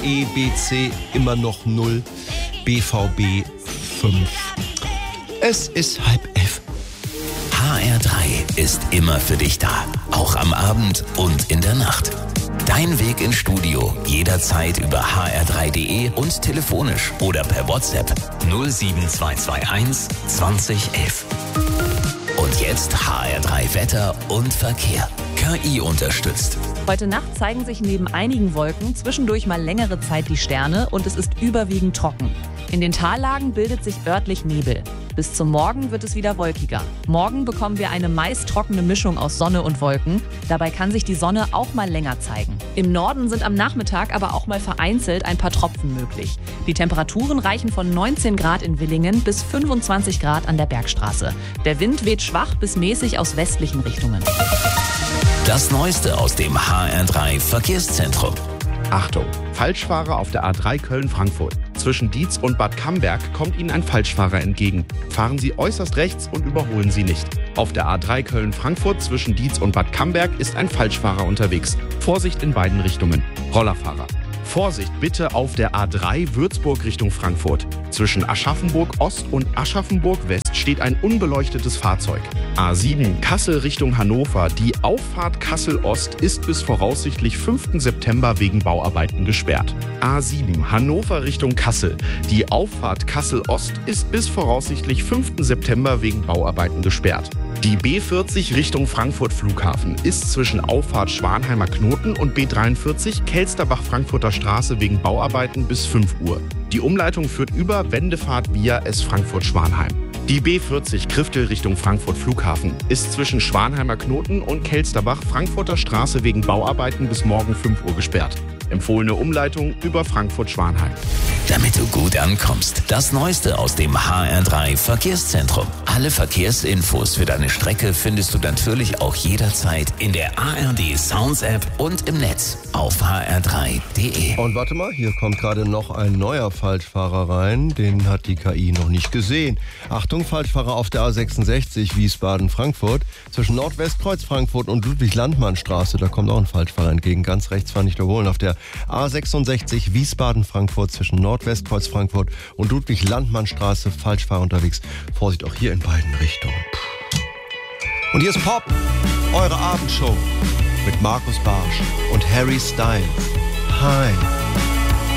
RE, BC immer noch 0, BVB 5. Es ist 10:30. HR3 ist immer für dich da, auch am Abend und in der Nacht. Dein Weg ins Studio jederzeit über hr3.de und telefonisch oder per WhatsApp 07221 2011. Und jetzt HR3 Wetter und Verkehr. KI unterstützt. Heute Nacht zeigen sich neben einigen Wolken zwischendurch mal längere Zeit die Sterne und es ist überwiegend trocken. In den Tallagen bildet sich örtlich Nebel. Bis zum Morgen wird es wieder wolkiger. Morgen bekommen wir eine meist trockene Mischung aus Sonne und Wolken. Dabei kann sich die Sonne auch mal länger zeigen. Im Norden sind am Nachmittag aber auch mal vereinzelt ein paar Tropfen möglich. Die Temperaturen reichen von 19 Grad in Villingen bis 25 Grad an der Bergstraße. Der Wind weht schwach bis mäßig aus westlichen Richtungen. Das Neueste aus dem HR3 Verkehrszentrum. Achtung, Falschfahrer auf der A3 Köln-Frankfurt. Zwischen Dietz und Bad Camberg kommt Ihnen ein Falschfahrer entgegen. Fahren Sie äußerst rechts und überholen Sie nicht. Auf der A3 Köln-Frankfurt zwischen Dietz und Bad Camberg ist ein Falschfahrer unterwegs. Vorsicht in beiden Richtungen. Rollerfahrer. Vorsicht bitte auf der A3 Würzburg Richtung Frankfurt. Zwischen Aschaffenburg Ost und Aschaffenburg West steht ein unbeleuchtetes Fahrzeug. A7 Kassel Richtung Hannover. Die Auffahrt Kassel Ost ist bis voraussichtlich 5. September wegen Bauarbeiten gesperrt. A7 Hannover Richtung Kassel. Die Auffahrt Kassel Ost ist bis voraussichtlich 5. September wegen Bauarbeiten gesperrt. Die B40 Richtung Frankfurt Flughafen ist zwischen Auffahrt Schwanheimer Knoten und B43 Kelsterbach-Frankfurter Straße wegen Bauarbeiten bis 5 Uhr. Die Umleitung führt über Wendefahrt via S Frankfurt-Schwanheim. Die B40 Kriftel Richtung Frankfurt Flughafen ist zwischen Schwanheimer Knoten und Kelsterbach-Frankfurter Straße wegen Bauarbeiten bis morgen 5 Uhr gesperrt. Empfohlene Umleitung über Frankfurt-Schwanheim. Damit du gut ankommst, das Neueste aus dem HR3 Verkehrszentrum. Alle Verkehrsinfos für deine Strecke findest du natürlich auch jederzeit in der ARD Sounds App und im Netz auf hr3.de. Und warte mal, hier kommt gerade noch ein neuer Falschfahrer rein. Den hat die KI noch nicht gesehen. Achtung, Falschfahrer auf der A66 Wiesbaden-Frankfurt. Zwischen Nordwestkreuz Frankfurt und Ludwig-Landmann-Straße. Da kommt auch ein Falschfahrer entgegen. Ganz rechts fahren nicht überholen. Auf der A66 Wiesbaden-Frankfurt zwischen Nordwestkreuz Frankfurt und Ludwig-Landmann-Straße. Falschfahrer unterwegs. Vorsicht auch hier in beiden Richtungen. Und hier ist Pop, eure Abendshow mit Markus Barsch und Harry Styles. Hi.